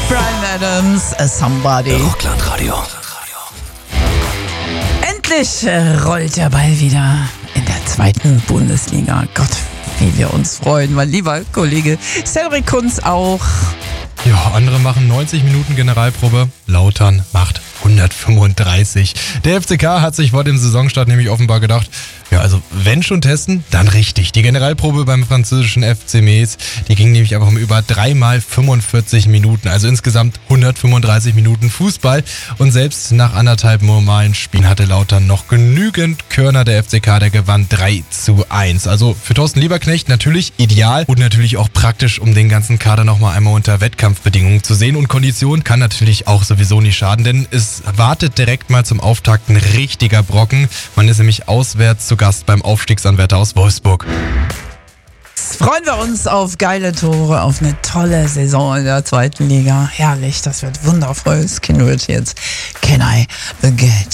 Bryan Adams, Somebody. Rockland-Radio. Endlich rollt der Ball wieder in der 2. Bundesliga. Gott, wie wir uns freuen, mein lieber Kollege Cedric Kunz auch. Ja, andere machen 90 Minuten Generalprobe. Lautern macht 135. Der FCK hat sich vor dem Saisonstart nämlich offenbar gedacht, ja, also wenn schon testen, dann richtig. Die Generalprobe beim französischen FC Metz, die ging nämlich einfach um über 3 mal 45 Minuten. Also insgesamt 135 Minuten Fußball. Und selbst nach anderthalb normalen Spielen hatte Lautern noch genügend Körner. Der FCK, der gewann 3:1. Also für Thorsten Lieberknecht natürlich ideal und natürlich auch praktisch, um den ganzen Kader nochmal einmal unter Wettkampfbedingungen zu sehen. Und Kondition kann natürlich auch sowieso nicht schaden, denn es wartet direkt mal zum Auftakt ein richtiger Brocken. Man ist nämlich auswärts zu Gast beim Aufstiegsanwärter aus Wolfsburg. Freuen wir uns auf geile Tore, auf eine tolle Saison in der 2. Liga. Herrlich, das wird wundervoll. Das Kind wird jetzt Can I Get